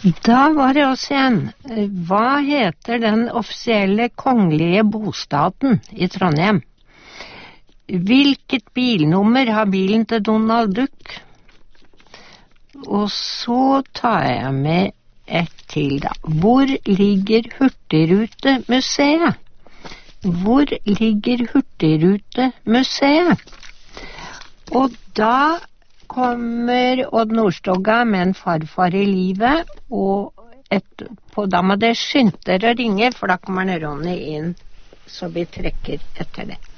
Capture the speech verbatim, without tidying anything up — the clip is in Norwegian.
Da var det også igjen. Hva heter den offisielle kongelige bostaden i Trondheim? Hvilket bilnummer har bilen til Donald Duck? Og så tar jeg med et til da. Hvor ligger Hurtigrutemuseet? Hvor ligger Hurtigrutemuseet? Og da kommer Odd Nordstoga med en farfar i livet, og et, på, da må det skynde dere å ringe, for da kommer Ronny inn, så vi trekker etter det.